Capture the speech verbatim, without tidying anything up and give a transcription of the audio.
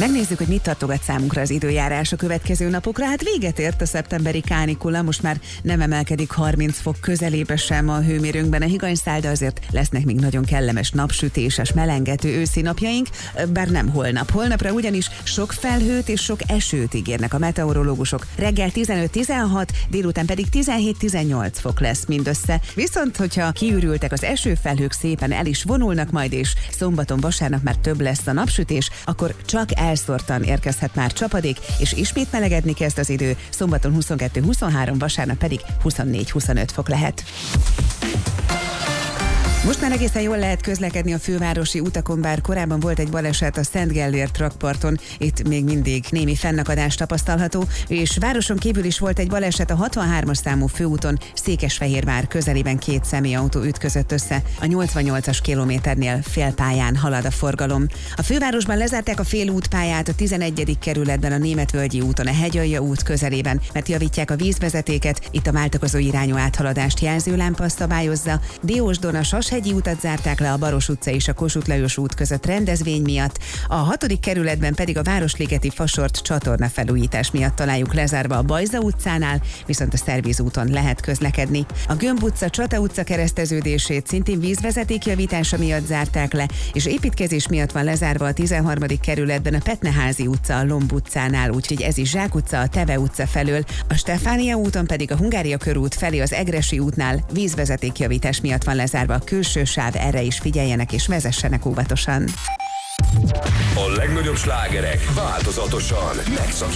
Megnézzük, hogy mit tartogat számunkra az időjárás a következő napokra. Hát véget ért a szeptemberi kánikula, most már nem emelkedik harminc fok közelébe sem a hőmérőnkben a higanyszál, de azért lesznek még nagyon kellemes napsütéses, melengető őszi napjaink, bár nem holnap. Holnapra ugyanis sok felhőt és sok esőt ígérnek a meteorológusok. Reggel tizenöt-tizenhat, délután pedig tizenhét-tizennyolc fok lesz mindössze. Viszont, hogyha kiürültek az esőfelhők, szépen el is vonulnak majd, és szombaton, vasárnap már több lesz a napsütés, akkor csak elszórtan érkezhet már csapadék, és ismét melegedni kezd az idő. Szombaton huszonkettő-huszonhárom, vasárnap pedig huszonnégy-huszonöt fok lehet. Most már egészen jól lehet közlekedni a fővárosi utakon, bár korábban volt egy baleset a Szent Gellért rakparton, itt még mindig némi fennakadás tapasztalható, és városon kívül is volt egy baleset a hatvanhármas számú főúton, Székesfehérvár közelében két személyautó ütközött össze. A nyolcvannyolcas kilométernél félpályán halad a forgalom. A fővárosban lezárták a félútpályát a tizenegyedik kerületben a Németvölgyi úton, a Hegyalja út közelében, mert javítják a vízvezetéket, itt a váltakozó irányú áthaladást jelzőlámpa szabályozza. Diósdon a Hegyi utat zárták le a Baros utca és a Kossuth Lajos út között rendezvény miatt, a hatodik kerületben pedig a Városligeti Fasort csatorna felújítás miatt találjuk lezárva a Bajza utcánál, viszont a Szerviz úton lehet közlekedni. A Gömb utca, Csata utca kereszteződését szintén vízvezeték javítása miatt zárták le, és építkezés miatt van lezárva a tizenharmadik kerületben a Petneházi utca a Lomb utcánál, úgyhogy ez is Zsák utca a Teve utca felől, a Stefánia úton pedig a Hungária körút felé az Egressy útnál vízvezeték javítás miatt van lezárva a külső sáv, erre is figyeljenek és vezessenek óvatosan. A legnagyobb slágerek változatosan megszakítják